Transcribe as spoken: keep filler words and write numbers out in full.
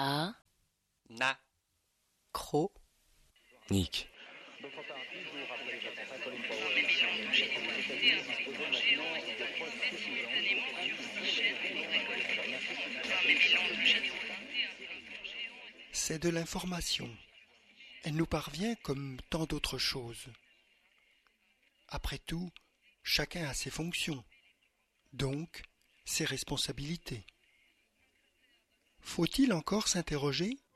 A, Na, Cro, Nick. C'est de l'information. Elle nous parvient comme tant d'autres choses. Après tout, chacun a ses fonctions, donc ses responsabilités. Faut-il encore s'interroger